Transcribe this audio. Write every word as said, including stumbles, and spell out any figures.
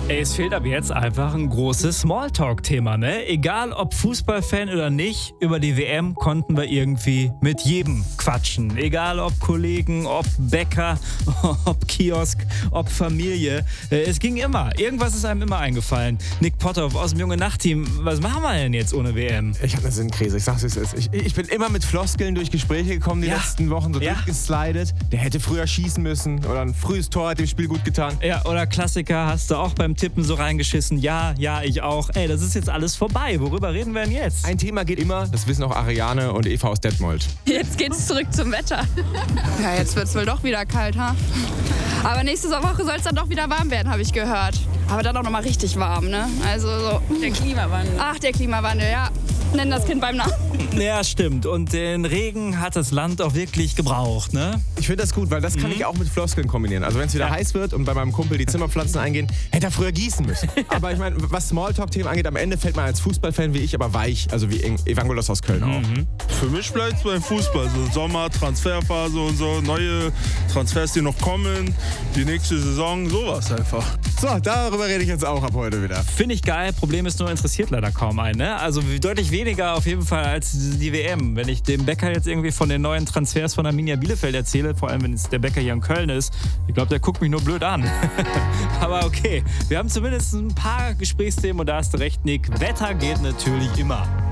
Ey, es fehlt ab jetzt einfach ein großes Smalltalk-Thema, ne? Egal ob Fußballfan oder nicht, über die W M konnten wir irgendwie mit jedem quatschen. Egal ob Kollegen, ob Bäcker, ob Kiosk, ob Familie. Es ging immer. Irgendwas ist einem immer eingefallen. Nick Potthoff aus dem Junge-Nacht-Team, was machen wir denn jetzt ohne W M? Ich habe eine Sinnkrise, ich sag's, wie es ist. Ich, ich bin immer mit Floskeln durch Gespräche gekommen, die Ja. letzten Wochen so Ja. durchgeslidet. Der hätte früher schießen müssen oder ein frühes Tor hat dem Spiel gut getan. Ja, oder Klassiker, hast du auch beim Tippen so reingeschissen? Ja, ja, ich auch. Ey, das ist jetzt alles vorbei. Worüber reden wir denn jetzt? Ein Thema geht immer, das wissen auch Ariane und Eva aus Detmold. Jetzt geht's zurück zum Wetter. Ja, jetzt wird's wohl doch wieder kalt, ha? Aber nächste Woche soll es dann doch wieder warm werden, habe ich gehört. Aber dann auch noch mal richtig warm, ne? Also so. Der Klimawandel. Ach, der Klimawandel, ja. Nenn das Kind beim Namen. Ja, stimmt. Und den Regen hat das Land auch wirklich gebraucht, ne? Ich finde das gut, weil das kann ich auch mit Floskeln kombinieren. Also wenn es wieder Ja. heiß wird und bei meinem Kumpel die Zimmerpflanzen eingehen, hätte er früher gießen müssen. Aber ich meine, was Smalltalk-Themen angeht, am Ende fällt man als Fußballfan wie ich aber weich, also wie Evangelos aus Köln auch. Für mich bleibt es beim Fußball. So Sommer, Transferphase und so, neue Transfers, die noch kommen, die nächste Saison, sowas einfach. So, darüber rede ich jetzt auch ab heute wieder. Finde ich geil. Problem ist nur, interessiert leider kaum einen, ne? Also deutlich weniger auf jeden Fall als die W M. Wenn ich dem Bäcker jetzt irgendwie von den neuen Transfers von Arminia Bielefeld erzähle, vor allem wenn es der Bäcker hier in Köln ist, ich glaube, der guckt mich nur blöd an. Aber okay, wir haben zumindest ein paar Gesprächsthemen und da hast du recht, Nick. Wetter geht natürlich immer.